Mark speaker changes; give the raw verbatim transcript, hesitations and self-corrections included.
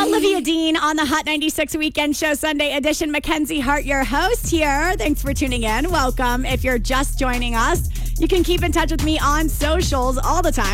Speaker 1: Olivia Dean on the Hot ninety-six Weekend Show Sunday edition. Mackenzie Hart, your host here. Thanks for tuning in. Welcome. If you're just joining us, you can keep in touch with me on socials all the time.